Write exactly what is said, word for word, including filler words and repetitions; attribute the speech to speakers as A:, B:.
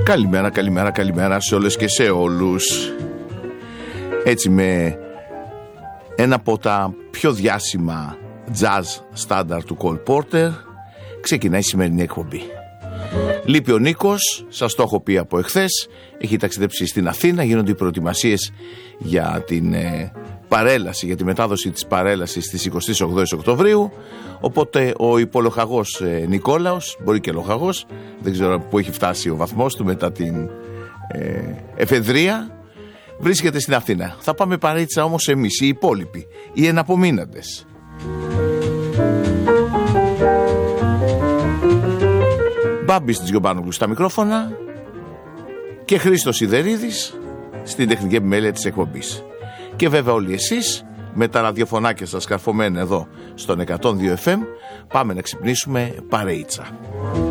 A: Καλημέρα, καλημέρα, καλημέρα σε όλες και σε όλους. Έτσι, με ένα από τα πιο διάσημα jazz στάνταρ του Cole Porter ξεκινάει η σημερινή εκπομπή. Λείπει ο Νίκος, σας το έχω πει από εχθές, έχει ταξιδέψει στην Αθήνα, γίνονται οι προετοιμασίες για την ε, παρέλαση, για τη μετάδοση της παρέλασης στις εικοστή όγδοη Οκτωβρίου, οπότε ο υπολοχαγός ε, Νικόλαος, μπορεί και λοχαγός, δεν ξέρω πού έχει φτάσει ο βαθμός του μετά την ε, εφεδρεία, βρίσκεται στην Αθήνα. Θα πάμε παρέτσα όμως εμείς, οι υπόλοιποι, οι εναπομείναντες. Μπάμπης Τζιομπάνογλου στα μικρόφωνα και Χρήστος Ιδερίδης στην τεχνική επιμέλεια της εκπομπής. Και βέβαια όλοι εσείς με τα ραδιοφωνάκια σας καρφωμένα εδώ στον εκατόν δύο εφ εμ πάμε να ξυπνήσουμε παρεΐτσα.